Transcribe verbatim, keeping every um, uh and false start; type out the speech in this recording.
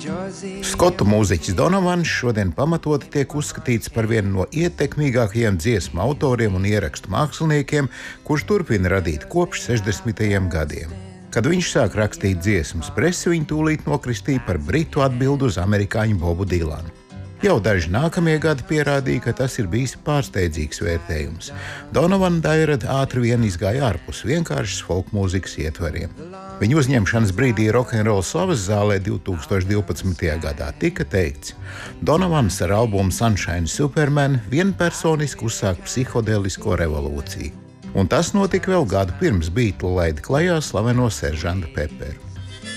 Skotu mūziķis Donovans šodien pamatoti tiek uzskatīts par vienu no ietekmīgākajiem dziesmu autoriem un ierakstu māksliniekiem, kurš turpina radīt kopš sešdesmitajiem gadiem. Kad viņš sāk rakstīt dziesmas, presi viņu tūlīt nokristīja par britu atbildu uz amerikāņu Bobu Dilanu. Jau daži nākamie gadi pierādīja, ka tas ir bijis pārsteidzīgs vērtējums. Donovana dairada ātri vien izgāja ārpus vienkāršas folk mūzikas ietvariem. Viņa uzņemšanas brīdī rokenrola slavas zālē divtūkstoš divpadsmitajā gadā tika teikts: Donovans ar albumu Sunshine Superman vienpersoniski uzsāk psihodelisko revolūciju. Un tas notika vēl gadu pirms Beatles laida klajā slaveno Seržantu Pepperu.